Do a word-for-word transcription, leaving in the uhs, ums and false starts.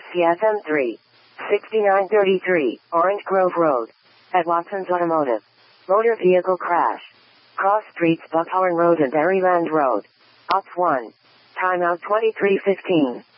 C S M three, sixty-nine thirty-three, Orange Grove Road. At Watson's Automotive. Motor vehicle crash. Cross streets Buckhorn Road and Berryland Road. Ops one. Timeout twenty-three fifteen.